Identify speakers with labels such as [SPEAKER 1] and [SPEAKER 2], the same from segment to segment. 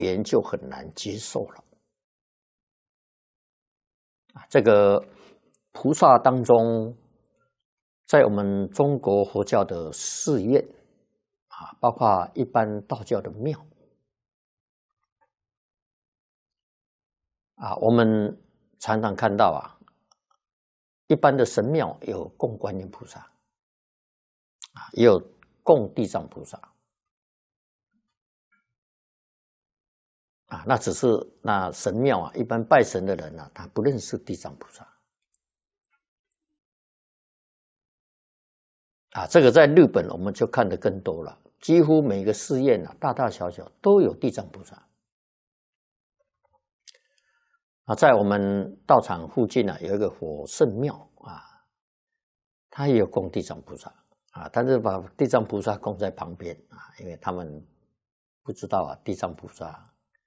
[SPEAKER 1] 缘就很难接受了。这个菩萨当中，在我们中国佛教的寺院包括一般道教的庙我们常常看到一般的神庙有供观音菩萨也有供地藏菩萨那只是那神庙一般拜神的人他不认识地藏菩萨这个在日本我们就看得更多了，几乎每个寺院大大小小都有地藏菩萨在我们道场附近有一个火圣庙它也有供地藏菩萨但是把地藏菩萨供在旁边因为他们不知道地藏菩萨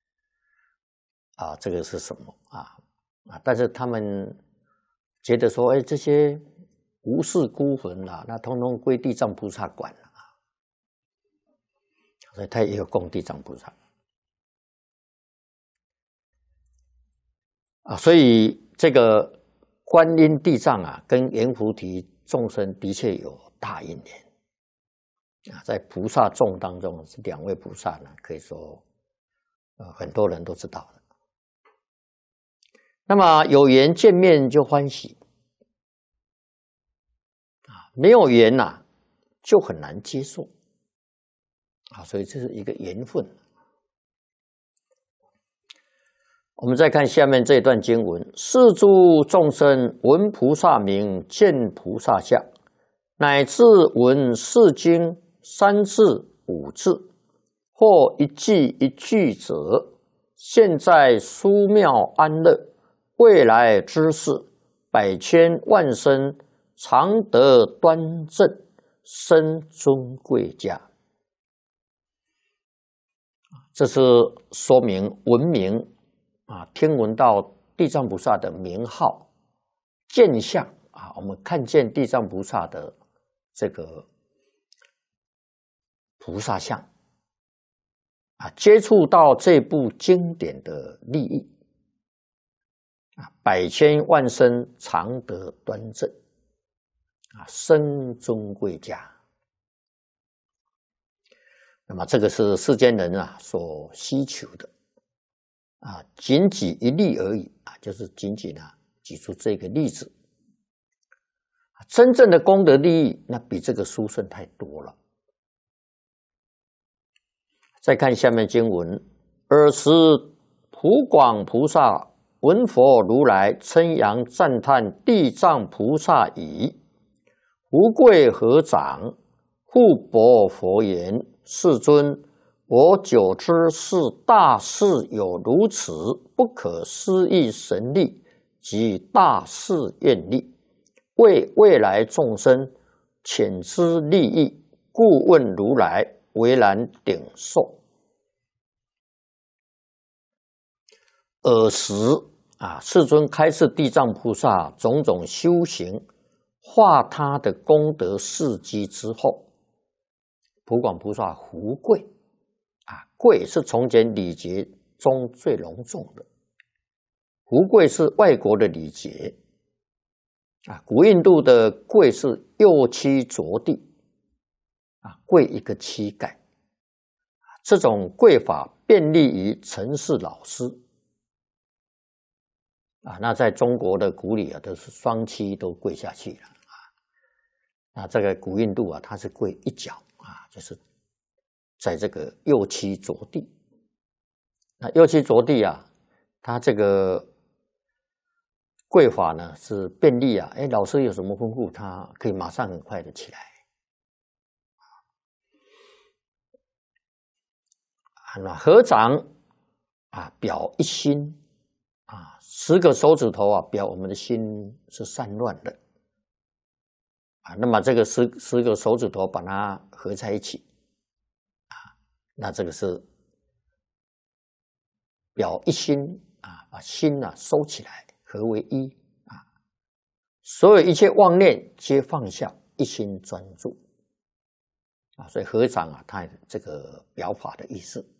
[SPEAKER 1] 这个是什么但是他们觉得说这些无事孤魂那通通归地藏菩萨管了所以他也有供地藏菩萨所以这个观音地藏跟阎浮提众生的确有大因缘在菩萨众当中是两位菩萨可以说很多人都知道的。那么有缘见面就欢喜没有缘就很难接受所以这是一个缘分。我们再看下面这段经文：是诸众生闻菩萨名，见菩萨相，乃至闻四经三字五字，或一句一句者，现在殊妙安乐，未来之事，百千万生，常得端正，生尊贵家。这是说明闻名听闻到地藏菩萨的名号，见相我们看见地藏菩萨的这个菩萨相接触到这部经典的利益百千万生常得端正生尊贵家。那么这个是世间人所希求的仅举一例而已就是仅举举出这个例子。真正的功德利益那比这个殊胜太多了。再看下面经文：尔时普广菩萨闻佛如来称扬赞叹地藏菩萨已，福贵合掌，复白佛言：世尊，我久知是大事有如此不可思议神力及大誓愿力，为未来众生浅知利益，故问如来，为然顶受。尔时世尊开示地藏菩萨种种修行，化他的功德事迹之后，普广菩萨福贵贵是从前礼节中最隆重的，福贵是外国的礼节古印度的贵是右膝着地跪一个膝盖这种跪法便利于尘世老师那在中国的古礼都是双膝都跪下去了那这个古印度它是跪一脚就是在这个右膝着地。那右膝着地它这个跪法呢是便利老师有什么吩咐，他可以马上很快的起来那合掌表一心10个手指头表我们的心是散乱的那么这个10个手指头把它合在一起那这个是表一心把心收起来合为一所有一切妄念皆放下，一心专注所以合掌它这个表法的意思